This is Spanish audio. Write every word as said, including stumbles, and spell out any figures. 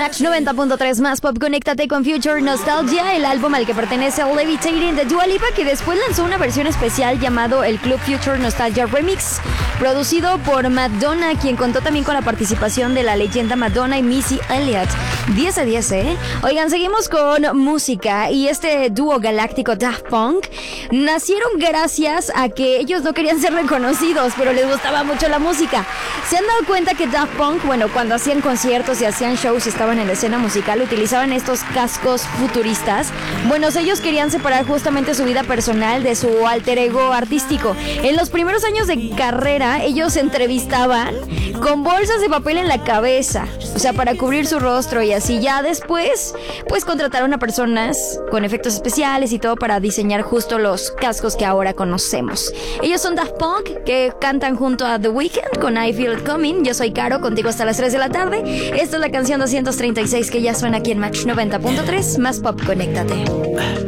Match noventa punto tres más Pop, conéctate con Future Nostalgia, el álbum al que pertenece a Levitating de Dua Lipa, que después lanzó una versión especial llamado el Club Future Nostalgia Remix, producido por Madonna, quien contó también con la participación de la leyenda Madonna y Missy Elliott. diez a diez, ¿eh? Oigan, seguimos con música, y este dúo galáctico Daft Punk nacieron gracias a que ellos no querían ser reconocidos, pero les gustaba mucho la música. ¿Se han dado cuenta que Daft Punk, bueno, cuando hacían conciertos y hacían shows y estaban en la escena musical, utilizaban estos cascos futuristas? Bueno, ellos querían separar justamente su vida personal de su alter ego artístico. En los primeros años de carrera, ellos se entrevistaban con bolsas de papel en la cabeza, o sea, para cubrir su rostro, y así. Ya después, pues contrataron a personas con efectos especiales y todo para diseñar justo los cascos que ahora conocemos. Ellos son Daft Punk, que cantan junto a The Weeknd con I Feel It Coming. Yo soy Caro, contigo hasta las tres de la tarde. Esta es la canción doscientos treinta y seis que ya suena aquí en Match noventa punto tres, más Pop, conéctate.